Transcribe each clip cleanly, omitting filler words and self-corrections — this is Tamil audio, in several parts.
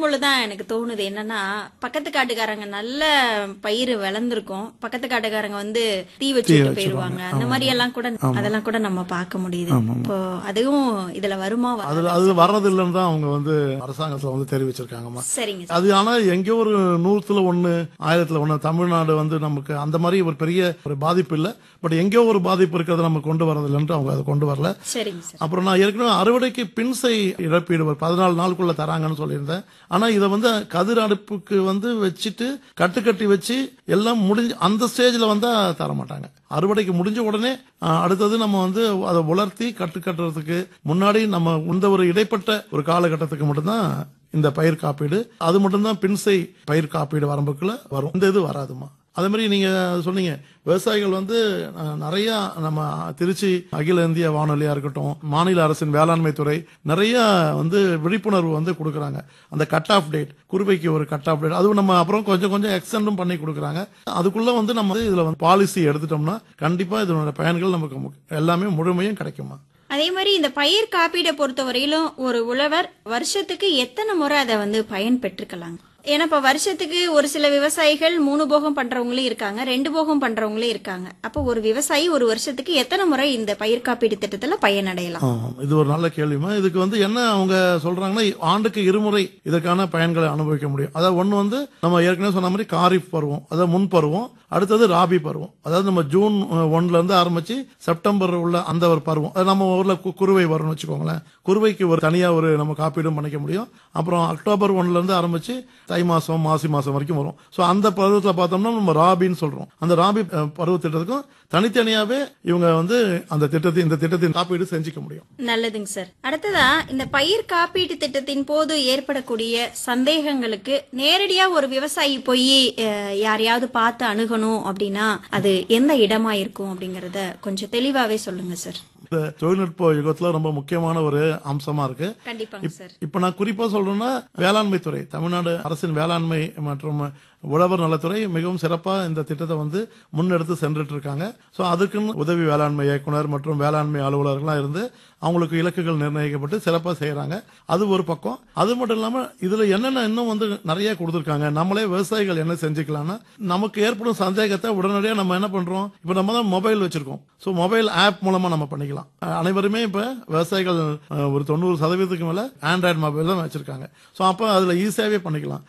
கேட்கும்பொழுதுதான் எனக்கு தோணுது என்னன்னா, பக்கத்து காட்டுக்காரங்க நல்ல பயிர் விளைந்திருக்கும், பக்கத்து காட்டுக்காரங்க வந்து தீ வச்சுட்டு போயிருவாங்க. அந்த மாதிரி எல்லாம் கூட அதெல்லாம் கூட நம்ம பார்க்க முடியுது. இப்போ அதுவும் இதுல வருமா? அது வர்றது இல்லைன்னு தான் அவங்க வந்து அரசாங்கத்துல வந்து தெரிவிச்சிருக்காங்கம்மா. சரிங்க. அது ஆனா எங்கேயோ ஒரு 100ல 1 1000ல 1 தமிழ்நாடு வந்து நமக்கு அந்த மாதிரி ஒரு பெரிய ஒரு பாதிப்பு இல்ல. பட் எங்கேயோ ஒரு பாதிப்பு இருக்கிறத நம்ம கொண்டு வரது இல்லைன்னு அவங்க அதை கொண்டு வரல. சரிங்க சார். அப்புறம் நான் ஏற்கனவே அறுவடைக்கு பின்சை இழப்பீடு 14 நாளுக்குள்ள தராங்கன்னு சொல்லியிருந்தேன். ஆனா இதை வந்து கதிர் அடுப்புக்கு வந்து வச்சுட்டு கட்டுக்கட்டி வச்சு எல்லாம் முடிஞ்சு அந்த ஸ்டேஜ்ல வந்தா தர மாட்டாங்க. அறுவடைக்கு முடிஞ்ச உடனே அடுத்தது நம்ம வந்து அதை உலர்த்தி கட்டுறதுக்கு முன்னாடி நம்ம இந்த ஒரு இடைப்பட்ட ஒரு காலகட்டத்துக்கு மட்டும்தான் இந்த பயிர் காப்பீடு. அது மட்டும்தான் பின்சை பயிர் காப்பீடு வரம்புக்குள்ள வரும். இந்த இது வராதுமா. அதே மாதிரி நீங்க சொன்னீங்க விவசாயிகள் வந்து நிறைய நம்ம திருச்சி அகில இந்திய வானொலியா இருக்கட்டும், மாநில அரசின் வேளாண்மை துறை நிறைய வந்து விழிப்புணர்வு வந்து கொடுக்கறாங்க. அந்த கட் ஆஃப் டேட், குறுவைக்கு ஒரு கட் ஆஃப் டேட், அதுவும் நம்ம அப்புறம் கொஞ்சம் கொஞ்சம் எக்ஸ்டெண்டும் பண்ணி கொடுக்கறாங்க. அதுக்குள்ள வந்து நம்ம இதுல வந்து பாலிசி எடுத்துட்டோம்னா கண்டிப்பா இதனோட பயன்கள் நமக்கு எல்லாமே முழுமையும் கிடைக்குமா. அதே மாதிரி இந்த பயிர் காப்பீடை பொறுத்த வரையிலும் ஒரு உழவர் வருஷத்துக்கு எத்தனை முறை அதை வந்து பயன் பெற்றுக்கலாம்? ஏன்னா இப்ப வருஷத்துக்கு ஒரு சில விவசாயிகள் 3 போகம் பண்றவங்களே இருக்காங்க, 2 போகம் பண்றவங்களே இருக்காங்க. அப்ப ஒரு விவசாயி ஒரு வருஷத்துக்கு எத்தனை முறை இந்த பயிர் காப்பீடு திட்டத்துல பயனடையலாம்? இது ஒரு நல்ல கேள்விமா. இதுக்கு வந்து என்ன அவங்க சொல்றாங்கன்னா, ஆண்டுக்கு 2 முறை இதற்கான பயன்களை அனுபவிக்க முடியும். அதாவது ஒண்ணு வந்து நம்ம ஏற்கனவே சொன்ன மாதிரி காரிஃப் பருவம், அதாவது முன் பருவம். அடுத்தது ராபி பருவம், அதாவது நம்ம ஜூன் 1ல இருந்து ஆரம்பிச்சு செப்டம்பர் உள்ள அந்த ஒரு பருவம். அது நம்ம ஊர்ல குறுவை வரும்னு வச்சுக்கோங்களேன். குறுவைக்கு ஒரு தனியா ஒரு நம்ம காப்பீடும் பண்ணிக்க முடியும். அப்புறம் அக்டோபர் 1ல இருந்து ஆரம்பிச்சு தை மாசம் மாசி மாசம் வரைக்கும் வரும். சோ அந்த பருவத்துல பார்த்தோம்னா நம்ம ராபின்னு சொல்றோம். அந்த ராபி பருவ திட்டத்துக்கும் தனித்தனியாவே இவங்க வந்து அந்த இந்த திட்டத்தின் காப்பீடு செஞ்சுக்க முடியும். நல்லதுங்க சார். அடுத்ததா இந்த பயிர் காப்பீட்டு திட்டத்தின் போது ஏற்படக்கூடிய சந்தேகங்களுக்கு நேரடியா ஒரு விவசாயி போய் யாரையாவது பார்த்து அணுகணும் அப்படின்னா அது எந்த இடமா இருக்கும் அப்படிங்கறத கொஞ்சம் தெளிவாவே சொல்லுங்க சார். இந்த தொழில்நுட்ப யுகத்துல ரொம்ப முக்கியமான ஒரு அம்சமா இருக்கு. கண்டிப்பாங்க சார். இப்ப நான் குறிப்பா சொல்றேன்னா வேளாண்மை துறை, தமிழ்நாடு அரசின் வேளாண்மை மற்றும் உழவர் நலத்துறை மிகவும் சிறப்பா இந்த திட்டத்தை வந்து முன்னெடுத்து சென்றுட்டு இருக்காங்க. சோ அதுக்குன்னு உதவி வேளாண்மை இயக்குனர் மற்றும் வேளாண்மை அலுவலர்கள்லாம் இருந்து அவங்களுக்கு இலக்குகள் நிர்ணயிக்கப்பட்டு சிறப்பா செய்யறாங்க. அது ஒரு பக்கம். அது மட்டும் இல்லாம இதுல என்னென்ன இன்னும் வந்து நிறைய கொடுத்திருக்காங்க. நம்மளே விவசாயிகள் என்ன செஞ்சுக்கலாம்னா, நமக்கு ஏற்படும் சந்தேகத்தை உடனடியா நம்ம என்ன பண்றோம், இப்ப நம்ம தான் மொபைல் வச்சிருக்கோம். சோ மொபைல் ஆப் மூலமா நம்ம பண்ணிக்கலாம். அனைவருமே இப்ப விவசாயிகள் ஒரு 90% மேல ஆண்ட்ராய்டு மொபைல் தான் வச்சிருக்காங்க. சோ அப்ப அதுல ஈஸியாவே பண்ணிக்கலாம்.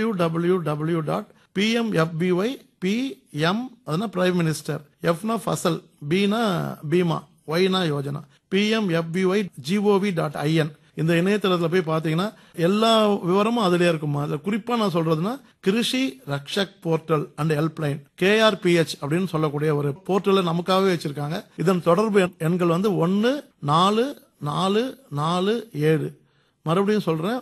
www.pmfby PM அதுனா prime minister, எஃப்னா Fasal, Beena Bima, ஒய்னா Yojana, pmfby.gov.in இந்த இணையதளத்துல போய் பாத்தீங்கன்னா எல்லா விவரமும் அதுலயே இருக்குமா. அதுல குறிப்பா நான் சொல்றதுன்னா Krishi Rakshak portal and helpline, KRPH அப்படின்னு சொல்லக்கூடிய ஒரு போர்ட்டலை நமக்காகவே வச்சிருக்காங்க. இதன் தொடர்பு எண்கள் வந்து 144447. மறுபடியும் சொல்றேன்,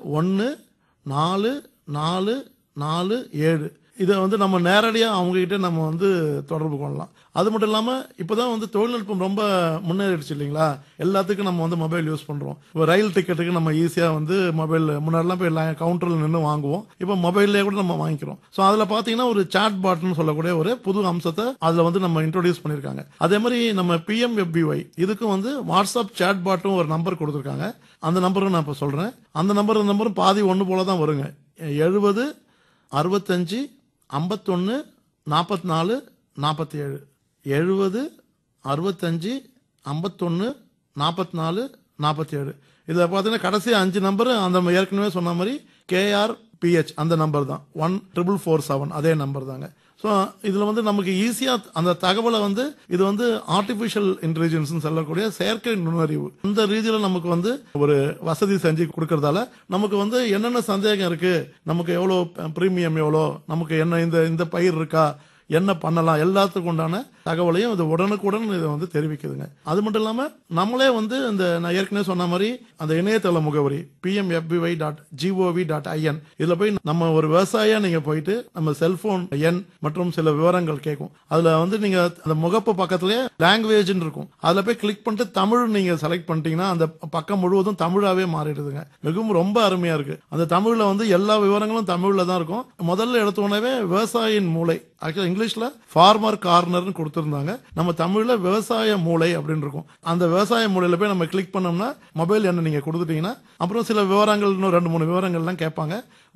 144447. இதை வந்து நம்ம நேரடியா அவங்க கிட்ட நம்ம வந்து தொடர்பு கொள்ளலாம். அது மட்டும் இல்லாம இப்பதான் வந்து தொழில்நுட்பம் ரொம்ப முன்னேறிடுச்சு இல்லைங்களா. எல்லாத்துக்கும் நம்ம வந்து மொபைல் யூஸ் பண்றோம். இப்போ ரயில் டிக்கெட்டுக்கு நம்ம ஈஸியா வந்து மொபைல், முன்னாடிலாம் போய் கவுண்டர்ல நின்று வாங்குவோம், இப்போ மொபைல்லே கூட நம்ம வாங்கிக்கிறோம். சோ அதுல பாத்தீங்கன்னா ஒரு சாட் பாட்னு சொல்லக்கூடிய ஒரு புது அம்சத்தை அதுல வந்து நம்ம இன்ட்ரோடியூஸ் பண்ணிருக்காங்க. அதே மாதிரி நம்ம PMFBY இதுக்கும் வந்து வாட்ஸ்அப் சாட் பாட்டும் ஒரு நம்பர் கொடுத்திருக்காங்க. அந்த நம்பரும் நான் இப்ப சொல்றேன். அந்த நம்பரும் பாதி ஒண்ணு போலதான் வருங்க. 70 65 51 44 47. 70 65 51 44 47. இதுல பாத்தீங்கன்னா கடைசி 5 நம்பர் அந்த ஏற்கனவே சொன்ன மாதிரி KRPH அந்த நம்பர் தான். 14447 அதே நம்பர் தாங்க. சோ இதுல வந்து நமக்கு ஈஸியா அந்த தகவலை வந்து இது வந்து ஆர்டிபிஷியல் இன்டெலிஜென்ஸ் சொல்லக்கூடிய செயற்கை நுண்ணறிவு அந்த ரீதியில நமக்கு வந்து ஒரு வசதி செஞ்சு கொடுக்கறதால நமக்கு வந்து என்னென்ன சந்தேகம் இருக்கு, நமக்கு எவ்வளவு பிரீமியம், எவ்வளோ நமக்கு என்ன இந்த பயிர் இருக்கா, என்ன பண்ணலாம், எல்லாத்துக்கும் உண்டான தகவலையும் இது உடனுக்குடன் இதை வந்து தெரிவிக்குதுங்க. அது மட்டும் இல்லாம நம்மளே வந்து இந்த நான் ஏற்கனவே சொன்ன மாதிரி அந்த இணையதள முகவரி pmfby.gov.in இதுல போய் நம்ம ஒரு விவசாயியா நீங்க போயிட்டு நம்ம செல்போன் எண் மற்றும் சில விவரங்கள் கேட்கும். அதுல வந்து நீங்க அந்த முகப்பு பக்கத்திலே லாங்குவேஜ் இருக்கும். அதுல போய் கிளிக் பண்ணிட்டு தமிழ் நீங்க செலக்ட் பண்ணிட்டீங்கன்னா அந்த பக்கம் முழுவதும் தமிழாவே மாறிடுதுங்க. மிகவும் ரொம்ப அருமையா இருக்கு. அந்த தமிழ்ல வந்து எல்லா விவரங்களும் தமிழ்ல தான் இருக்கும். முதல்ல எடுத்த உடனே விவசாயியின் மூளை, ஆக்சுவலா இங்கிலீஷ்ல ஃபார்மர் கார்னர்னு கொடுத்திருந்தாங்க. நம்ம தமிழ்ல விவசாய மூளை அப்படின்னு இருக்கும். அந்த விவசாய மூளையில போய் நம்ம கிளிக் பண்ணோம்னா மொபைல் எண்ணை நீங்க கொடுத்துட்டீங்கன்னா அப்புறம் சில விவரங்கள், இன்னும் 2-3 விவரங்கள்லாம் கேட்பாங்க.